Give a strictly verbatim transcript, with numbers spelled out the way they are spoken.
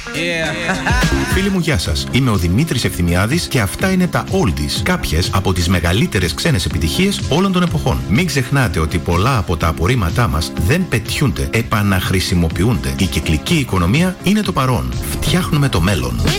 Yeah. Φίλοι μου, γεια σας. Είμαι ο Δημήτρης Ευθυμιάδης και αυτά είναι τα Oldies. Κάποιες από τις μεγαλύτερες ξένες επιτυχίες όλων των εποχών. Μην ξεχνάτε ότι πολλά από τα απορρίμματά μας δεν πετιούνται, επαναχρησιμοποιούνται. Η κυκλική οικονομία είναι το παρόν. Φτιάχνουμε το μέλλον.